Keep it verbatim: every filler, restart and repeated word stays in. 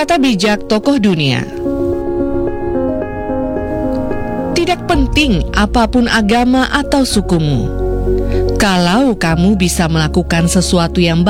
Kata bijak tokoh dunia. Tidak penting apapun agama atau sukumu. Kalau kamu bisa melakukan sesuatu yang baik